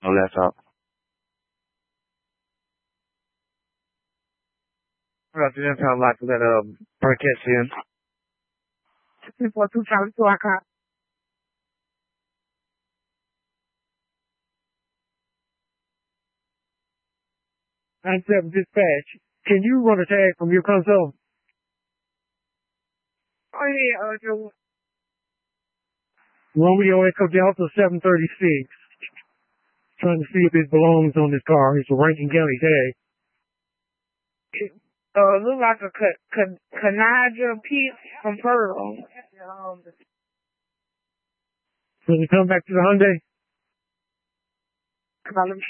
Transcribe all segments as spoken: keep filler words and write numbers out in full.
No laptop. Well, that's how I like to let um broadcast in. Two four two Charlie two I call. nine seven dispatch. Can you run a tag from your console? Oh yeah, uh, Joe. Romeo Echo Delta seven thirty-six. Trying to see if it belongs on this car. It's a Rankin County tag. It uh, look like a Kanaja piece from Pearl. Does it come back to the Hyundai? Come on,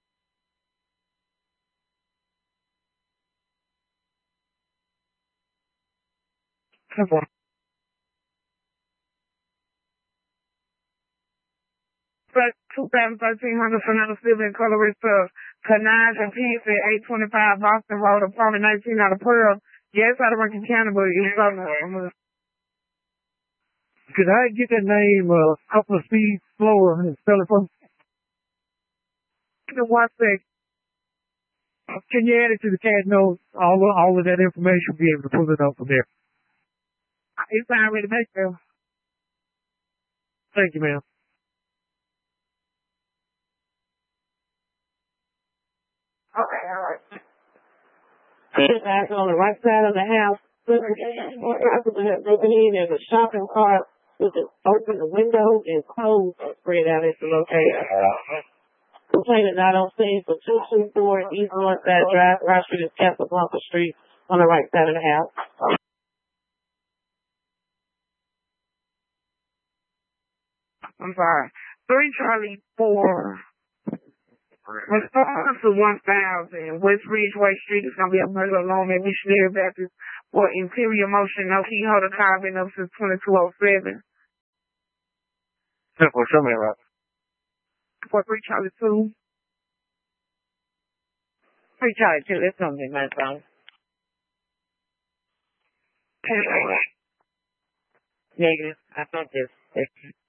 come on. But two thousand thirteen Honda Sonata Civic color is the Canage and Peace at eight twenty-five Boston Road, apartment nineteen out of Pearl. Yes, out of Rankin County, but it's on the. Could I get that name a uh, couple of speeds slower and spell it for me? One sec. Can you add it to the C A D notes? All of, all of that information, be able to pull it up from there. It's already made there. Thank you, ma'am. Okay, all right. Back on the right side of the house, over in there's a shopping cart. We can open the window and close and spread out at the location. Complaining not on scene for two two four East Northside Drive, Rock Street, Casablanca Street, on the right side of the house. I'm sorry. Three Charlie four. Response to one thousand West Ridgeway Street is gonna be a murder alarm at Missionary Baptist for interior motion. No key holder car been up since twenty-two oh seven. Simple, show me right. For three Charlie two. Three Charlie two, that's gonna be my phone. Negative. I thought this.